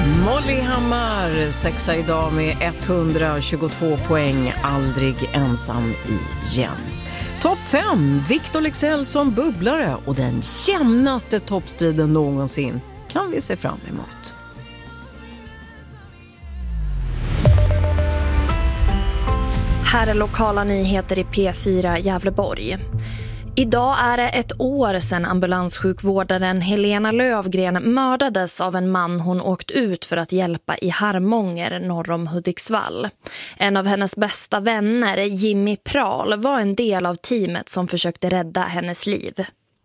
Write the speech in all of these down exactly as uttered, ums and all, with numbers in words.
Molly Hammar, sexa idag med etthundratjugotvå poäng, aldrig ensam igen. Topp fem, Victor Leksell som bubblare och den jämnaste toppstriden någonsin kan vi se fram emot. Här är lokala nyheter i P fyra Gävleborg. Idag är det ett år sedan ambulanssjukvårdaren Helena Lövgren mördades av en man hon åkt ut för att hjälpa i Harmånger norr om Hudiksvall. En av hennes bästa vänner, Jimmy Pral, var en del av teamet som försökte rädda hennes liv.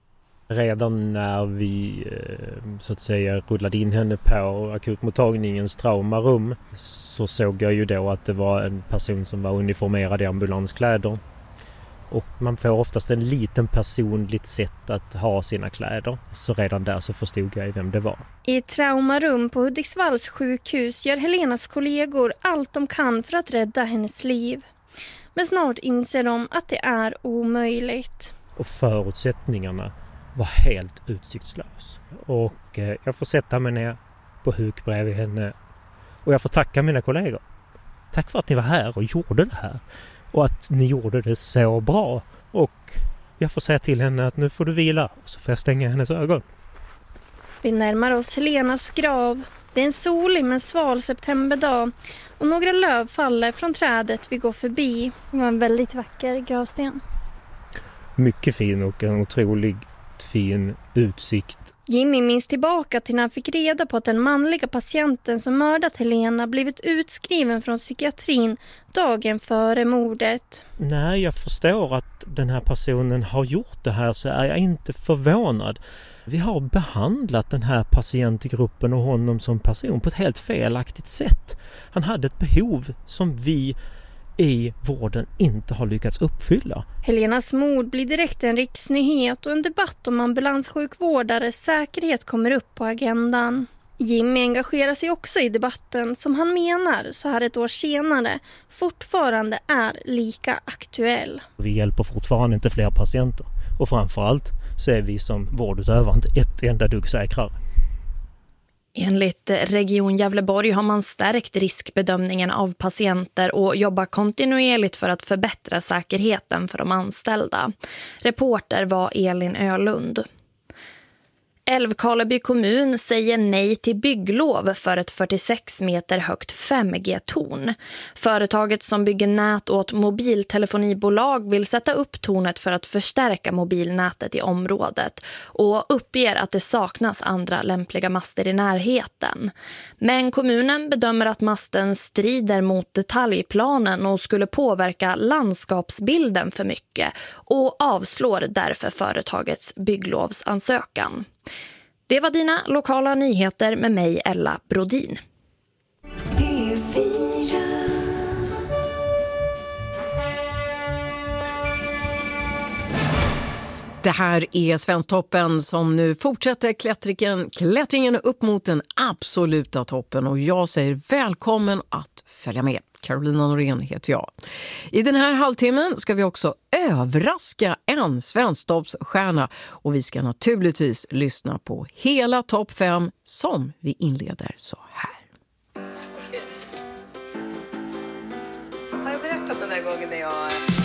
Redan när vi så att säga rullade in henne på akutmottagningens traumarum så såg jag ju då att det var en person som var uniformerad i ambulanskläder. Och man får oftast en liten personligt sätt att ha sina kläder. Så redan där så förstod jag vem det var. I ett traumarum på Hudiksvalls sjukhus gör Helenas kollegor allt de kan för att rädda hennes liv. Men snart inser de att det är omöjligt. Och förutsättningarna var helt utsiktslös. Och eh, jag får sätta mig ner på huk bredvid henne. Och jag får tacka mina kollegor. Tack för att ni var här och gjorde det här. Och att ni gjorde det så bra. Och jag får säga till henne att nu får du vila. Och så får jag stänga hennes ögon. Vi närmar oss Helenas grav. Det är en solig men sval septemberdag. Och några löv faller från trädet vi går förbi. Det var en väldigt vacker gravsten. Mycket fin och en otroligt fin utsikt. Jimmy minns tillbaka till när han fick reda på att den manliga patienten som mördat Helena blivit utskriven från psykiatrin dagen före mordet. När jag förstår att den här personen har gjort det här så är jag inte förvånad. Vi har behandlat den här patientgruppen och honom som person på ett helt felaktigt sätt. Han hade ett behov som vi i vården inte har lyckats uppfylla. Helenas mord blir direkt en riksnyhet och en debatt om ambulanssjukvårdares säkerhet kommer upp på agendan. Jimmy engagerar sig också i debatten som han menar så här ett år senare fortfarande är lika aktuell. Vi hjälper fortfarande inte fler patienter och framförallt så är vi som vårdutövare inte ett enda dugg säkrare. Enligt Region Gävleborg har man stärkt riskbedömningen av patienter och jobbar kontinuerligt för att förbättra säkerheten för de anställda. Reporter var Elin Ölund. Älvkarleby kommun säger nej till bygglov för ett fyrtiosex meter högt fem G-torn. Företaget som bygger nät åt mobiltelefonibolag vill sätta upp tornet för att förstärka mobilnätet i området och uppger att det saknas andra lämpliga master i närheten. Men kommunen bedömer att masten strider mot detaljplanen och skulle påverka landskapsbilden för mycket och avslår därför företagets bygglovsansökan. Det var dina lokala nyheter med mig, Ella Brodin. Det här är Svensktoppen som nu fortsätter klättringen, klättringen upp mot den absoluta toppen. Och jag säger välkommen att följa med. Carolina Norén heter jag. I den här halvtimmen ska vi också överraska en Svensktoppsstjärna. Och vi ska naturligtvis lyssna på hela topp fem som vi inleder så här.